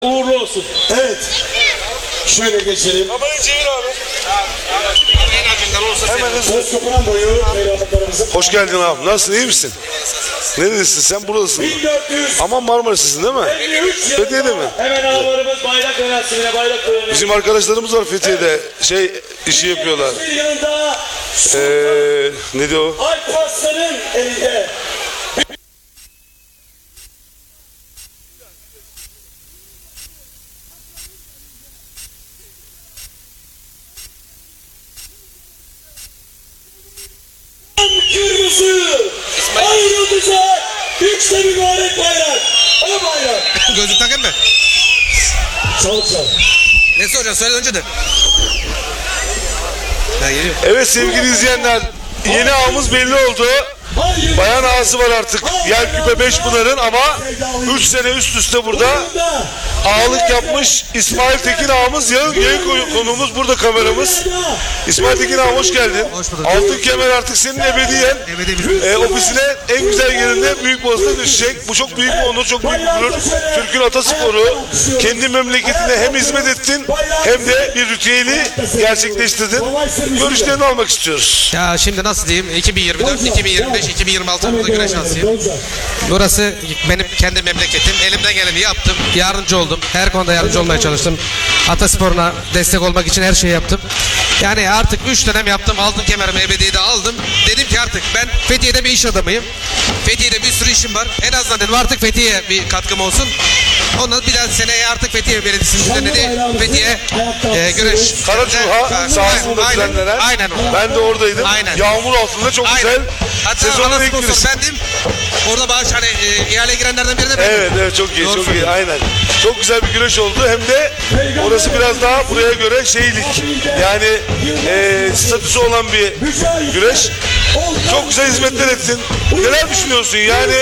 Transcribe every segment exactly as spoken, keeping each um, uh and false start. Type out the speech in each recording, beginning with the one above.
Uğurlu olsun. Evet. Şöyle geçelim. Kamerayı çevir abi. Hemen hızlı sokuran boyu beyazlıklarımızın. Hoş geldin abi. Nasılsın? İyi misin? Neredesin? Sen buradasın. bin dört yüz Aman Marmaris'sin değil mi? elli üç Fethiye'de mi? Hemen ağalarımız bayrak merasimine bayrak koyuyor. Bizim arkadaşlarımız var Fethiye'de. Şey işi yapıyorlar. Bir yanında Eee ne diyor? Alparslan'ın elinde. Kırmızı ayrıldıca üçte mübarek bayrak. O bayrak. Gözlük takayım mı? Çal çal. Ne soracaksın? Söyle önce de. Ben geliyorum. Evet sevgili izleyenler. Yeni ağımız belli oldu. Bayan ağası var artık. Yelküpe Beşpınar'ın ama üç sene üst üste burada ağalık yapmış İsmail Tekin ağamız. Yayın, yayın konuğumuz burada, kameramız. İsmail Tekin ağam hoş geldin. Hoş bulduk. Altın kemer artık senin ebediyen Ebedi bir- e, ofisine en güzel yerinde Büyükboğaz'da düşecek. Bu çok büyük bir onur, çok büyük bir gurur. Türk'ün atasporu. Kendi memleketine hem hizmet ettin hem de bir ritüeli gerçekleştirdin. Görüşlerini almak istiyoruz. Ya şimdi nasıl diyeyim? iki bin yirmi dört, iki bin yirmi beş, iki bin yirmi altı burada güreş şansıyım. Burası benim kendi memleketim. Elimden geleni yaptım. Yardımcı oldum. Her konuda yardımcı olmaya çalıştım. Atasporuna destek olmak için her şeyi yaptım. Yani artık üç dönem yaptım. Altın kemerimi ebediyi de aldım. Dedim ki artık ben Fethiye'de bir iş adamıyım. Fethiye'de bir sürü işim var. En azından dedim artık Fethiye'ye bir katkım olsun. Ondan bir daha seneye artık Fethiye Belediyesi'nin düzenlediği Fethiye e, güreş. Karacuha sahasında Aynen, düzenlenen. aynen o. Ben de oradaydım. Aynen. Yağmur altında çok Aynen. güzel. Hatta Sezonun ana ilk sponsor birisi. bendim. Orada bağış hani e, ihale girenlerden biri de bendim. Evet evet çok iyi Doğru çok iyi söylüyorsun. aynen. Çok güzel bir güreş oldu hem de orası biraz daha buraya göre şeylik yani e, statüsü olan bir güreş. Çok güzel hizmetler ettin. Neler düşünüyorsun yani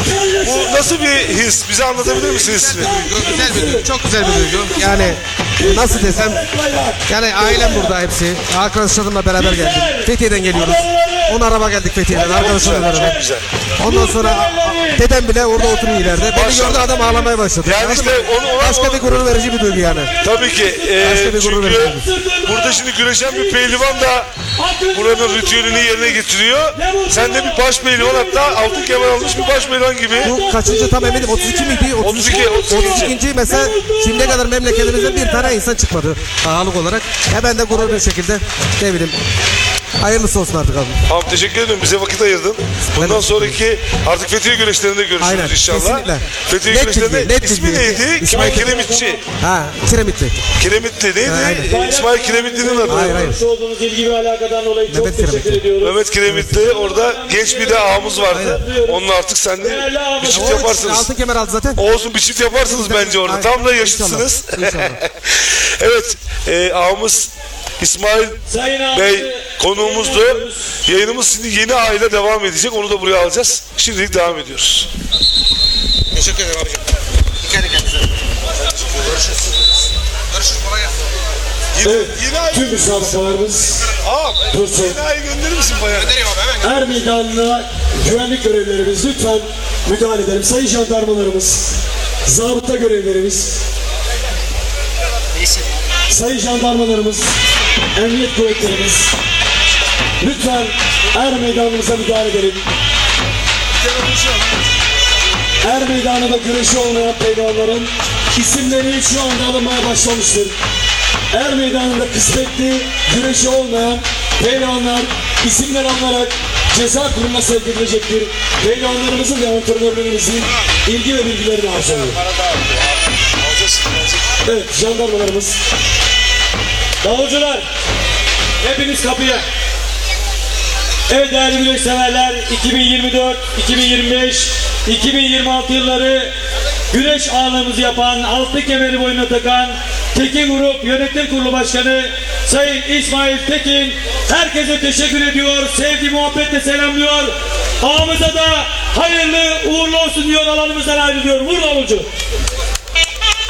bu nasıl bir his, bize anlatabilir misin hissini? Güzel bir duygu, çok güzel bir duygu. Yani nasıl desem, yani ailem burada hepsi. Arkadaşlarımla beraber geldim. Fethiye'den geliyoruz. on araba geldik Fethiye'den arkadaşlarımla Çok beraber. güzel. Ondan sonra dedem bile orada oturuyor ileride. Beni Maşallah. gördü, adam ağlamaya başladı. Yani Anladın işte mı? onu- ona- Başka bir gurur verici bir duygu yani. Tabii ki e, Başka bir gurur çünkü verici. burada şimdi güreşen bir pehlivan da buranın ritüelini yerine getiriyor. Sen de bir baş pehlivan, hatta altın kemer almış bir baş pehlivan gibi. Bu kaçıncı tam eminim, otuz iki miydi? otuz iki, otuz iki. otuz ikinci mesela şimdiye kadar memleketimizden bir tane insan çıkmadı ağalık olarak. Ya ben de gurur bir şekilde ne bileyim hayırlısı olsun artık abi. Tamam, teşekkür ederim. Bize vakit ayırdın. Bundan Ben- sonraki artık Fethiye güreşlerinde görüşürüz Aynen, inşallah. kesinlikle. Fethiye Net güreşlerinde bilgi, net ismi bilgi. neydi? İsmail Kiremitçi. Ha, Kiremitli. Kiremitli neydi? Aynen. İsmail Kiremitli'nin adı. Hayır hayır. Şu olduğunuz ilgi ve alakadan dolayı çok Mehmet teşekkür Kiremitli. ediyoruz. Mehmet Kiremitli, orada genç bir de ağamız vardı. Onunla artık sen de bir çift O yaparsınız. altın kemer aldı zaten. Olsun, bir çift yaparsınız bence orada. Aynen. Tam da yaşıtsınız. İnşallah, inşallah. Evet, e, ağamız İsmail Sayın abi, Bey konuğumuzdu. Yayınımız şimdi yeni aile devam edecek. Onu da buraya alacağız. Şimdilik devam ediyoruz. Teşekkür ederim abicim. Dikkat edin kendinize. Görüşürüz. Görüşürüz. Kolay gelsin. Yeni, Evet, yeni ay, tüm müsabakalarımız Ağam, Dursun. yeni ay gönderir misin bayağı? Göndereyim abi hemen. Er meydanına güvenlik görevlilerimiz lütfen müdahale edelim. Sayın jandarmalarımız, zabıta görevlilerimiz, sayın jandarmalarımız, emniyet kuvvetlerimiz, lütfen er meydanımıza müdahale edelim. Er meydanında güreşi olmayan pehlivanların isimleri şu anda alınmaya başlamıştır. Er meydanında kısmetli güreşi olmayan pehlivanlar isimler alınarak ceza kuruluna sevk edilecektir. Pehlivanlarımızın ve antrenörlerimizin ilgi ve bilgilerini arz ediyorum. Evet, jandarmalarımız. davulcular hepiniz kapıya. Evet değerli güreş severler, iki bin yirmi dört, iki bin yirmi beş, iki bin yirmi altı yılları güreş ağırlığımızı yapan, altı kemeri boynuna takan Tekin Grup Yönetim Kurulu Başkanı Sayın İsmail Tekin herkese teşekkür ediyor, sevgi muhabbetle selamlıyor. Ağamıza da hayırlı uğurlu olsun diyor, alanımızdan ayrılıyor. Vur davulcu.